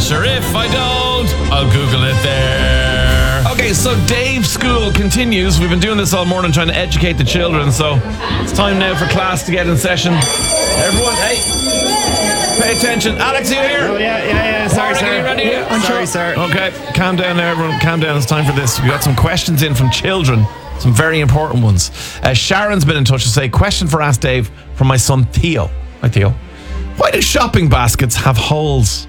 Sure, if I don't, I'll Google it there. Okay, so Dave's school continues. We've been doing this all morning trying to educate the children, so it's time now for class to get in session. Everyone, hey, pay attention. Alex, you here? Oh, yeah. Sorry, sir. Are you ready? I'm sorry, sir. Okay, calm down now, everyone. Calm down. It's time for this. We got some questions in from children. Some very important ones. Sharon's been in touch to say, question for Ask Dave from my son Theo. Hi, Theo. Why do shopping baskets have holes?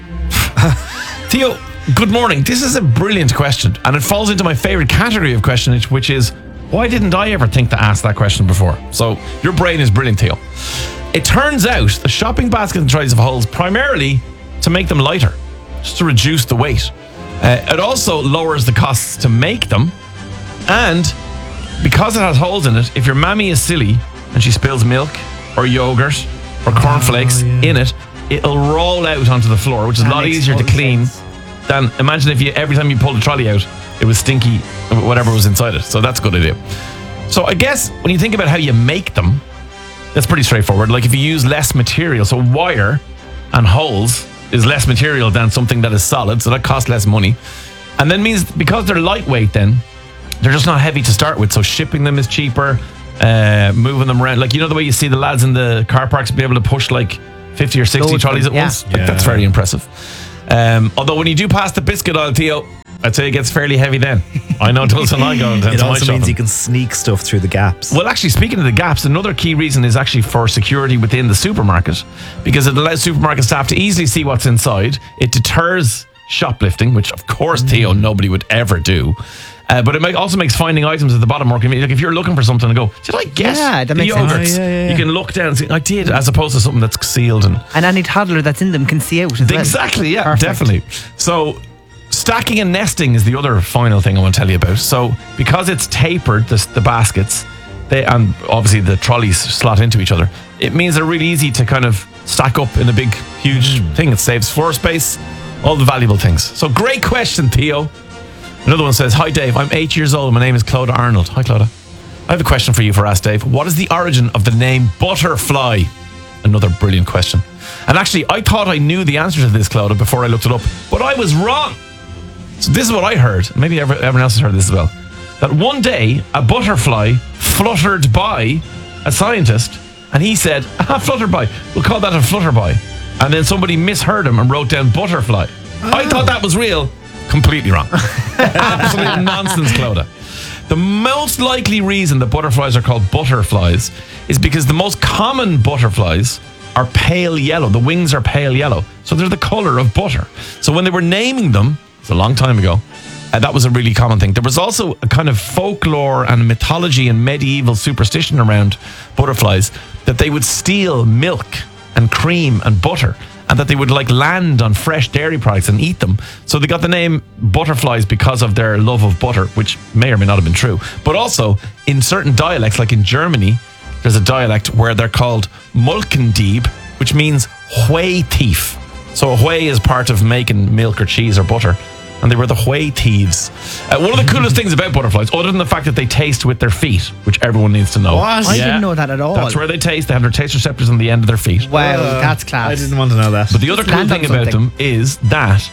Theo, good morning. This is a brilliant question, and it falls into my favorite category of question, which is, why didn't I ever think to ask that question before? So your brain is brilliant, Theo. It turns out the shopping basket and trolleys have holes primarily to make them lighter, just to reduce the weight. It also lowers the costs to make them, and because it has holes in it, if your mammy is silly and she spills milk or yogurt or cornflakes in it, it'll roll out onto the floor, which is a lot easier to clean than, imagine if every time you pulled the trolley out, it was stinky, whatever was inside it. So that's a good idea. So I guess when you think about how you make them, that's pretty straightforward. Like if you use less material, so wire and holes is less material than something that is solid, so that costs less money. And then means because they're lightweight then, they're just not heavy to start with, so shipping them is cheaper, moving them around. Like, you know the way you see the lads in the car parks be able to push like 50 or 60 trolleys at once? Like, that's very impressive. Although when you do pass the biscuit aisle, Theo, I'd say it gets fairly heavy then. I know Dulce and I go into my shopping. It also means you can sneak stuff through the gaps. Well, actually, speaking of the gaps, another key reason is actually for security within the supermarket, because it allows supermarket staff to easily see what's inside. It deters shoplifting, which of course, Theo, nobody would ever do. But it also makes finding items at the bottom more convenient. Like if you're looking for something and go, did I get the yogurts? You can look down and say, I did, as opposed to something that's sealed. And any toddler that's in them can see out as well. Exactly, yeah, Perfect. Definitely. So stacking and nesting is the other final thing I want to tell you about. So because it's tapered, the baskets, and obviously the trolleys slot into each other, it means they're really easy to kind of stack up in a big, huge thing. It saves floor space, all the valuable things. So great question, Theo. Another one says, hi Dave, I'm 8 years old. My name is Clodagh Arnold. Hi Clodagh. I have a question for you for Ask Dave. What is the origin of the name Butterfly? Another brilliant question. And actually, I thought I knew the answer to this, Clodagh, before I looked it up, but I was wrong. So this is what I heard. Maybe everyone else has heard this as well. That one day, a butterfly fluttered by a scientist, and he said, fluttered by. We'll call that a flutterby. And then somebody misheard him and wrote down butterfly. I thought that was real. Completely wrong. Absolute nonsense, Clodagh. The most likely reason that butterflies are called butterflies is because the most common butterflies are pale yellow. The wings are pale yellow. So they're the color of butter. So when they were naming them, it's a long time ago, that was a really common thing. There was also a kind of folklore and mythology and medieval superstition around butterflies that they would steal milk and cream and butter, and that they would like land on fresh dairy products and eat them. So they got the name butterflies because of their love of butter, which may or may not have been true. But also in certain dialects, like in Germany, there's a dialect where they're called Molkendieb, which means whey thief. So a whey is part of making milk or cheese or butter, and they were the whey thieves. One of the coolest things about butterflies, other than the fact that they taste with their feet, which everyone needs to know. What? I didn't know that at all. That's where they taste. They have their taste receptors on the end of their feet. Wow, that's class. I didn't want to know that. But the other cool thing about them is that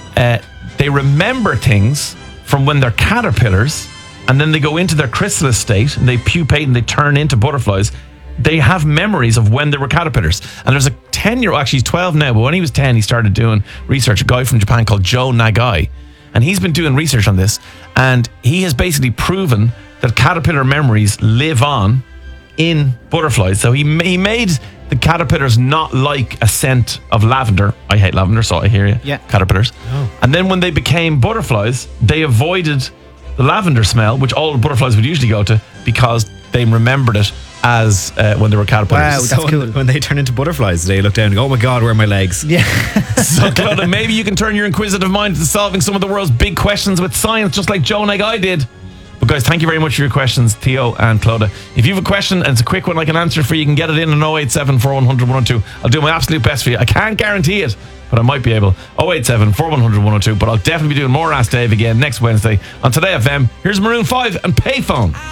they remember things from when they're caterpillars, and then they go into their chrysalis state, and they pupate and they turn into butterflies. They have memories of when they were caterpillars. And there's a 10-year-old, actually he's 12 now, but when he was 10, he started doing research, a guy from Japan called Joe Nagai. And he's been doing research on this, and he has basically proven that caterpillar memories live on in butterflies. So he made the caterpillars not like a scent of lavender. I hate lavender, so I hear you. Yeah. Caterpillars. Oh. And then when they became butterflies, they avoided the lavender smell, which all butterflies would usually go to, because they remembered it as when they were caterpillars. Wow, that's cool. When they turn into butterflies, they look down and go, oh my God, where are my legs? Yeah. So, Clodagh, maybe you can turn your inquisitive mind to solving some of the world's big questions with science, just like Joe Nagai did. But guys, thank you very much for your questions, Theo and Clodagh. If you have a question and it's a quick one I can answer for you, can get it in on 087 400 102. I'll do my absolute best for you. I can't guarantee it, but I might be able. 087 400 102. But I'll definitely be doing more Ask Dave again next Wednesday on Today FM. Here's Maroon 5 and Payphone.